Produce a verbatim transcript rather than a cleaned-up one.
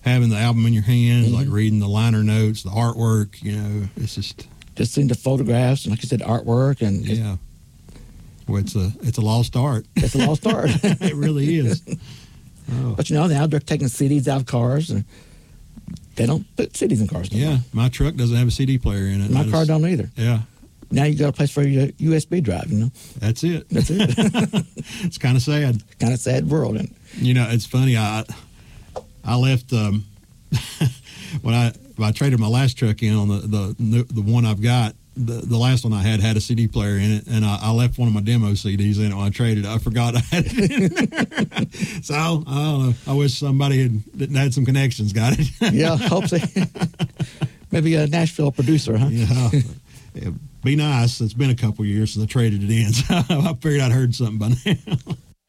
having the album in your hands, Mm-hmm. like reading the liner notes, the artwork. You know, it's just Just seeing the photographs and, like you said, artwork, and it's, yeah. Well, it's a it's a lost art. it's a lost art. It really is. Oh. But you know, now they're taking C Ds out of cars, and they don't put C Ds in cars. No Yeah, more. my truck doesn't have a C D player in it. My I car just- don't either. Yeah, Now you got a place for your U S B drive. You know, that's it. that's it. It's kind of sad. Kind of sad world. And You know, it's funny. I I left um, when I when I traded my last truck in on the the the one I've got. The, the last one I had had a C D player in it, and I, I left one of my demo C Ds in it when I traded. I forgot I had it in there. So I don't know. I wish somebody had had some connections got it. yeah, hope so. Maybe a Nashville producer, huh? Yeah, it'd be nice. It's been a couple years since I traded it in, so I figured I'd heard something by now.